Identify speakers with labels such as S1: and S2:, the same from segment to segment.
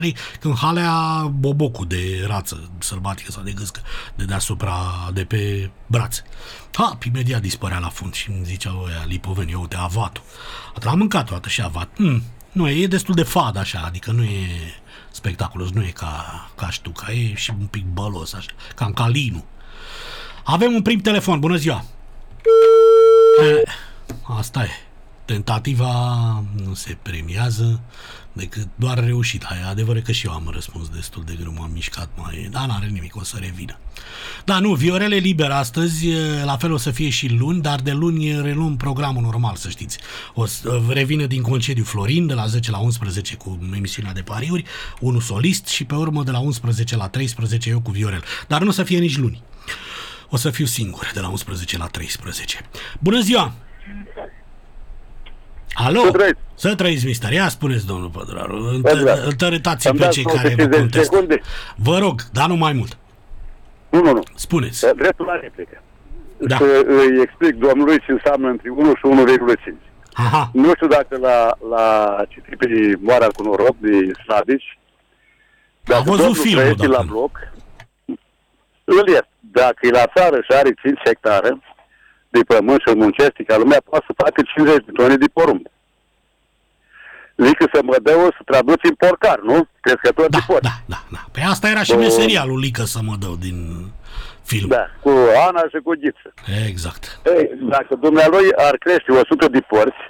S1: când halea bobocul de rață sălbatică sau de gâscă de deasupra, de pe brațe. Imediat dispărea la fund și îmi ziceau ăia lipoveni, uite, avatul. L-am mâncat o dată și avat. Nu, e destul de fad așa, adică nu e spectaculos, nu e ca ștuca, e și un pic bălos așa, cam ca linul. Avem un prim telefon, bună ziua! Asta e. Tentativa nu se premiază decât doar reușita. E adevărat că și eu am răspuns destul de greu, m-am mișcat mai... Dar n-are nimic, o să revină. Da, nu, Viorele liber astăzi, la fel o să fie și luni, dar de luni reluăm programul normal, să știți. O să revină din concediu Florin, de la 10 la 11 cu emisiunea de pariuri, unul solist și pe urmă de la 11 la 13 eu cu Viorel. Dar nu o să fie nici luni. O să fiu singur de la 11 la 13. Bună ziua! Alo? Să trăiți, mister. Ia spuneți, domnul Păduraru. Întărâtați-i pe cei care vă contestă. Vă rog, dar nu mai mult.
S2: Nu.
S1: Spuneți.
S2: Dreptul la replică.
S1: Da.
S2: Să îi explic domnului ce înseamnă între 1 și 1,5.
S1: Aha.
S2: Nu știu dacă la citit pe Moara cu noroc de Sladici.
S1: A văzut filmul, dacă
S2: la bloc, îl iert. Dacă e la țară și are 5 hectare de pământ și îl muncește ca lumea, poate să facă 50 de tone de porumb. Zic să mă dă să traduci în porcar, nu? Crescător de porci.
S1: Da. Păi asta era și meseria lui Lică să mă dă din film.
S2: Da, cu Ana și cu Ghiță.
S1: Exact.
S2: Ei, dacă dumnealui ar crește 100 de porci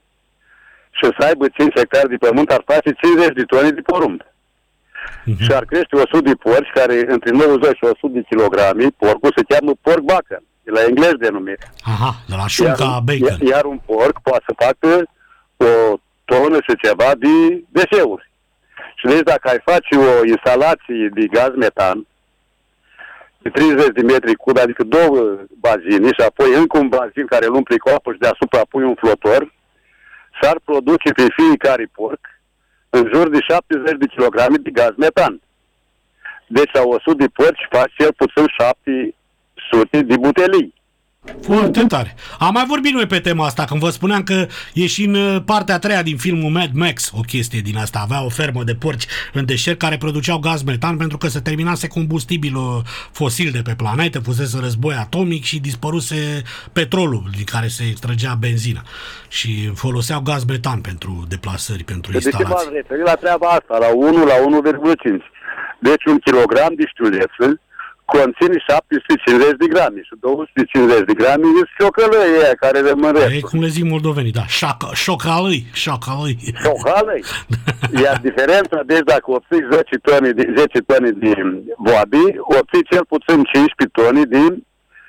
S2: și să aibă 5 hectare de pământ, ar face 50 de tone de porumb. Și ar crește 100 de porci, care între 90 și 100 de kilograme, porcul se cheamă porc bacon. E la englez denumire.
S1: Aha, de la șunca bacon.
S2: Iar un porc poate să facă o tonă și ceva de deșeuri. Și deci dacă ai face o instalație de gaz metan de 30 de metri cub, adică 2 bazine și apoi încă un bazin care îl umpli cu apă și deasupra pui un flotor, s-ar produce pe fiecare porc în jur de 70 de kilograme de gaz metan. Deci la 100 de porci faci cel puțin 700 de butelii.
S1: Foarte tare. Am mai vorbit noi pe tema asta, când vă spuneam că e și în partea a treia din filmul Mad Max o chestie din asta. Avea o fermă de porci în deșert care produceau gaz metan pentru că se terminase combustibilul fosil de pe planetă, fusese război atomic și dispăruse petrolul din care se extragea benzina. Și foloseau gaz metan pentru deplasări, pentru instalații.
S2: De ce m-am referit la treaba asta? La 1 la 1,5. Deci un kilogram de știuleță conține 750 de grame și 250 de grame e șocălăi aia care rămân restul.
S1: E cum le zic moldovenii, da, șocălăi.
S2: Șocălăi? Iar diferența, deci dacă obții 10 tone de boabe, obții cel puțin 15 tone din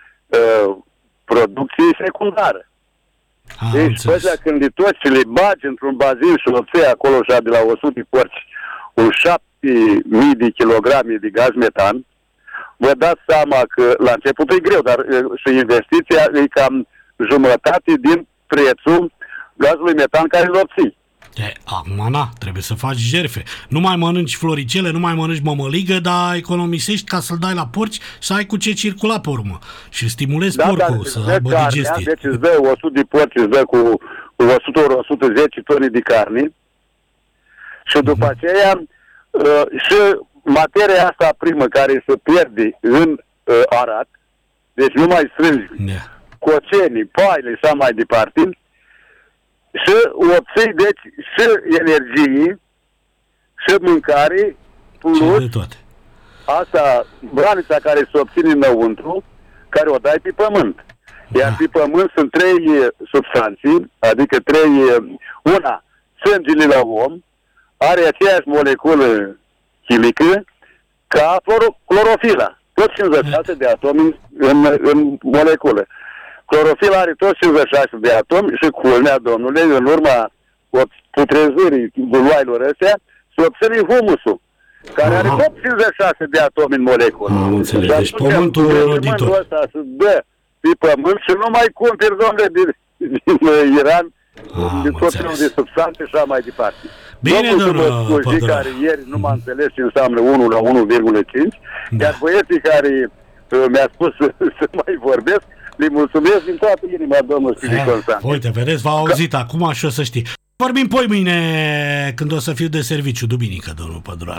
S2: producție secundară. Deci, păi, când le toți și le bagi într-un bazin și obții acolo și de la 100 de porci un 7.000 de kilograme de gaz metan, vă dați seama că la început e greu, dar și investiția e cam jumătate din prețul gazului metan care îl obții.
S1: Acum, trebuie să faci jerfe. Nu mai mănânci floricele, nu mai mănânci mămăligă, dar economisești ca să-l dai la porci să ai cu ce circula pe urmă. Și stimulezi porcul să aibă digestie.
S2: Deci îți dă 100 de porci, îți dă cu 100-110 tone de carne și după aceea și materia asta primă care se pierde în arat, deci nu mai strângi cocenii, paile și așa mai departe, și obții, deci, și energie, și mâncare, plus asta, branița care se obține înăuntru, care o dai pe pământ. Iar pe pământ sunt 3 substanțe, adică una, sângele la om, are aceeași moleculă chimică ca clorofila. Tot 56 de atomi în moleculă. Clorofila are tot 56 de atomi și culmea, domnule, în urma putrezării buloailor astea, se obține humusul, care are tot 56 de atomi în moleculă.
S1: Am înțeles. Deci pământul roditor.
S2: Ăsta se dă pe pământ și nu mai cumperi, domnule, din Iran, din tot felul de substanțe și așa mai departe.
S1: Bine, domnul Păduraru.
S2: Care ieri nu m-a înțeles ce înseamnă 1 la 1,5, iar băieții care mi-a spus să mai vorbesc, le mulțumesc din toată inima, domnul Stilic Constantin.
S1: Uite, vedeți, v-au auzit acum și o să știi. Vorbim poi mâine când o să fiu de serviciu, duminică, domnul Păduraru.